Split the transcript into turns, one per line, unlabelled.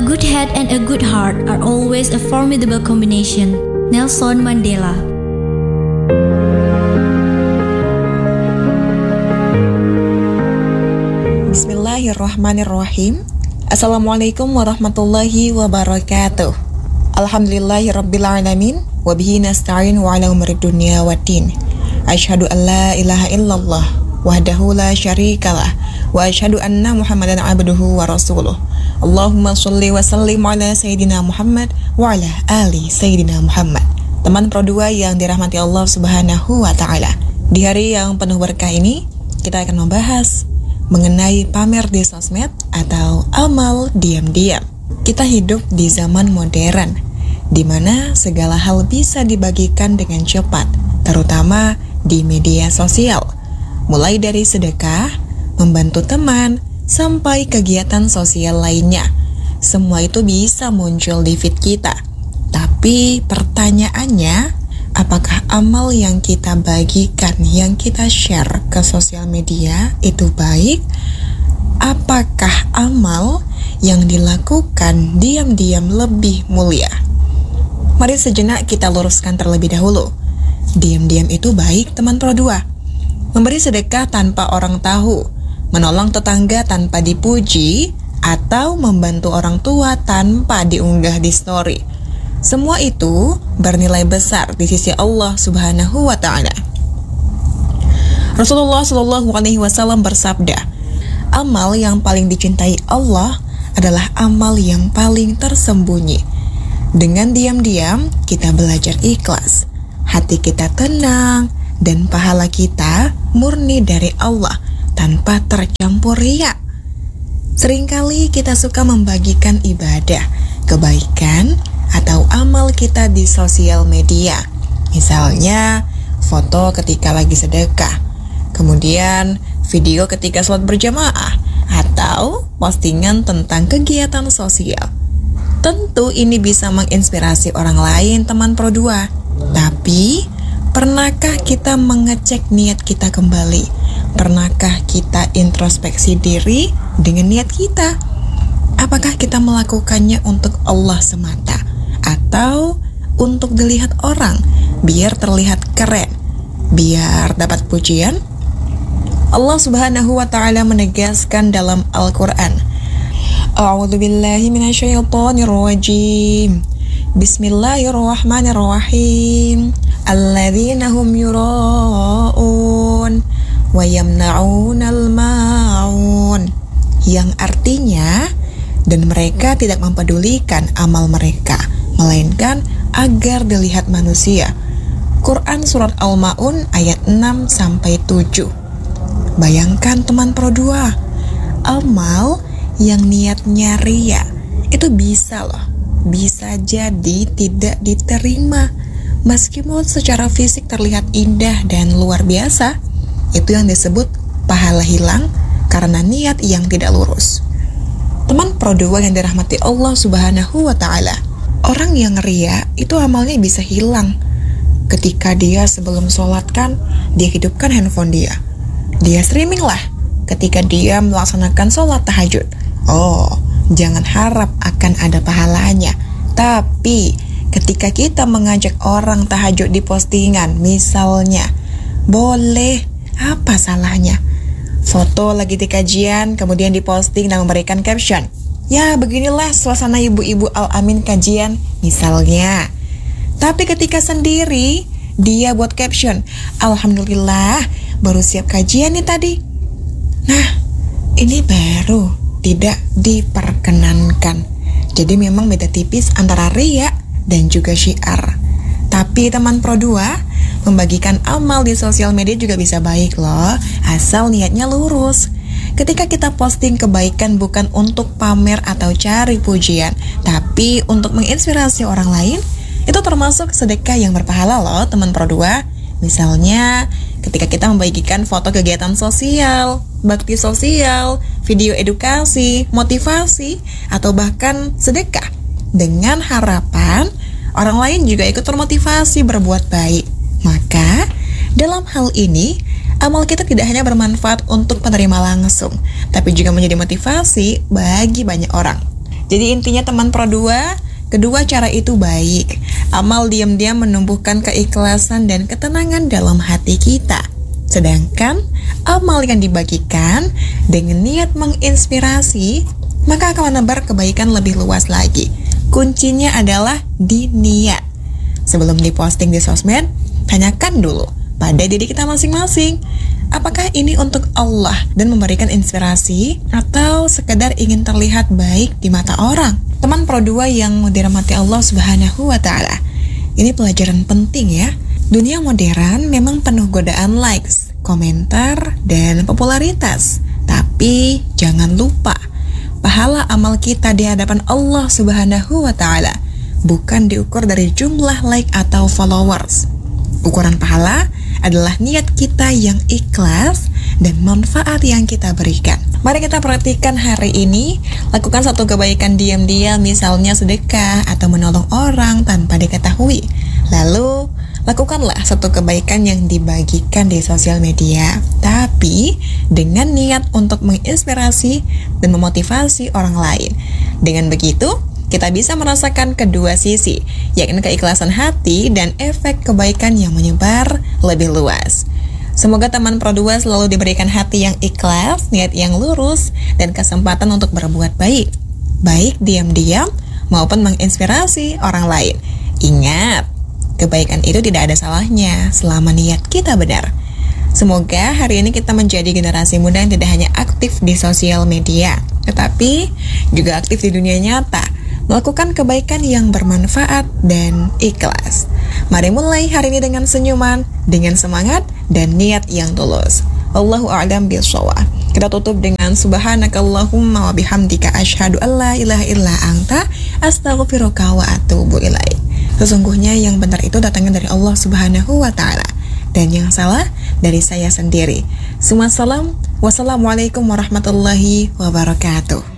A good head and a good heart are always a formidable combination. Nelson Mandela.
Bismillahirrahmanirrahim. Assalamualaikum warahmatullahi wabarakatuh. Alhamdulillahirabbil alamin wa bihi nasta'in wa ala umuri dunya waddin. Asyhadu an la ilaha illallah wahdahu la syarikalah wa asyhadu anna Muhammadan abduhu wa rasuluh. Allahumma sholli wa sallim ala sayyidina Muhammad wa ala ali sayyidina Muhammad. Teman Pro 2 yang dirahmati Allah Subhanahu wa taala. Di hari yang penuh berkah ini, kita akan membahas mengenai pamer di sosmed atau amal diam-diam. Kita hidup di zaman modern, di mana segala hal bisa dibagikan dengan cepat, terutama di media sosial. Mulai dari sedekah, membantu teman, sampai kegiatan sosial lainnya. Semua itu bisa muncul di feed kita. Tapi pertanyaannya, apakah amal yang kita bagikan, yang kita share ke sosial media itu baik? Apakah amal yang dilakukan diam-diam lebih mulia? Mari sejenak kita luruskan terlebih dahulu. Diam-diam itu baik, teman Pro 2. Memberi sedekah tanpa orang tahu, menolong tetangga tanpa dipuji, atau membantu orang tua tanpa diunggah di story. Semua itu bernilai besar di sisi Allah Subhanahu wa taala. Rasulullah Shallallahu alaihi wasallam bersabda, amal yang paling dicintai Allah adalah amal yang paling tersembunyi. Dengan diam-diam kita belajar ikhlas, hati kita tenang, dan pahala kita murni dari Allah tanpa tercampur riya. Seringkali kita suka membagikan ibadah, kebaikan, atau amal kita di sosial media. Misalnya, foto ketika lagi sedekah, kemudian video ketika sholat berjamaah, atau postingan tentang kegiatan sosial. Tentu ini bisa menginspirasi orang lain, teman Pro 2. Tapi, pernahkah kita mengecek niat kita kembali? Pernahkah kita introspeksi diri dengan niat kita? Apakah kita melakukannya untuk Allah semata? Atau untuk dilihat orang, biar terlihat keren, biar dapat pujian? Allah Subhanahu wa ta'ala menegaskan dalam Al-Quran, A'udzu billahi minasyaitonir rajim. Bismillahirrahmanirrahim. Alladzina hum yura'un wa yamna'unal ma'un. Yang artinya, dan mereka tidak mempedulikan amal mereka, melainkan agar dilihat manusia. Quran Surat Al-Ma'un ayat 6-7. Bayangkan teman Pro 2, amal yang niatnya riya itu bisa loh, bisa jadi tidak diterima. Meskipun secara fisik terlihat indah dan luar biasa, itu yang disebut pahala hilang karena niat yang tidak lurus. Teman Pro 2 yang dirahmati Allah Subhanahu wa ta'ala, orang yang riya itu amalnya bisa hilang. Ketika dia sebelum sholat kan, dia hidupkan handphone dia streaming lah ketika dia melaksanakan sholat tahajud. Oh, jangan harap akan ada pahalanya. Tapi ketika kita mengajak orang tahajud di postingan, misalnya, boleh, apa salahnya? Foto lagi di kajian, kemudian diposting dan memberikan caption, ya beginilah suasana ibu-ibu Al-Amin kajian, misalnya. Tapi ketika sendiri, dia buat caption, Alhamdulillah, baru siap kajian nih tadi. Nah, ini baru tidak diperkenankan. Jadi memang beda tipis antara riya dan juga syiar. Tapi teman Pro 2, membagikan amal di sosial media juga bisa baik loh, asal niatnya lurus. Ketika kita posting kebaikan bukan untuk pamer atau cari pujian, tapi untuk menginspirasi orang lain, itu termasuk sedekah yang berpahala loh teman Pro 2. Misalnya, ketika kita membagikan foto kegiatan sosial, bakti sosial, video edukasi, motivasi, atau bahkan sedekah, dengan harapan orang lain juga ikut termotivasi berbuat baik. Maka, dalam hal ini, amal kita tidak hanya bermanfaat untuk penerima langsung, tapi juga menjadi motivasi bagi banyak orang. Jadi intinya teman Pro 2, kedua cara itu baik. Amal diam-diam menumbuhkan keikhlasan dan ketenangan dalam hati kita. Sedangkan amal yang dibagikan dengan niat menginspirasi, maka akan menebar kebaikan lebih luas lagi. Kuncinya adalah di niat. Sebelum diposting di sosmed, tanyakan dulu pada diri kita masing-masing, apakah ini untuk Allah dan memberikan inspirasi atau sekedar ingin terlihat baik di mata orang? Teman Pro 2 yang dirahmati Allah Subhanahu wa Ta'ala, ini pelajaran penting ya. Dunia modern memang penuh godaan likes, komentar, dan popularitas. Tapi jangan lupa, pahala amal kita di hadapan Allah Subhanahu wa Ta'ala bukan diukur dari jumlah like atau followers. Ukuran pahala adalah niat kita yang ikhlas dan manfaat yang kita berikan. Mari kita perhatikan hari ini, lakukan satu kebaikan diam-diam, misalnya sedekah atau menolong orang tanpa diketahui. Lalu, lakukanlah satu kebaikan yang dibagikan di sosial media, tapi dengan niat untuk menginspirasi dan memotivasi orang lain. Dengan begitu, kita bisa merasakan kedua sisi, yakni keikhlasan hati dan efek kebaikan yang menyebar lebih luas. Semoga teman Pro 2 selalu diberikan hati yang ikhlas, niat yang lurus, dan kesempatan untuk berbuat baik, baik diam-diam maupun menginspirasi orang lain. Ingat, kebaikan itu tidak ada salahnya selama niat kita benar. Semoga hari ini kita menjadi generasi muda yang tidak hanya aktif di sosial media, tetapi juga aktif di dunia nyata, melakukan kebaikan yang bermanfaat dan ikhlas. Mari mulai hari ini dengan senyuman, dengan semangat, dan niat yang tulus. Allahu a'lam bishawab. Kita tutup dengan subhanakallahumma wa bihamdika asyhadu an la ilaha illa anta astaghfiruka wa atubu ilaik. Sesungguhnya yang benar itu datangnya dari Allah Subhanahu wa Ta'ala, dan yang salah dari saya sendiri. Wassalamualaikum warahmatullahi wabarakatuh.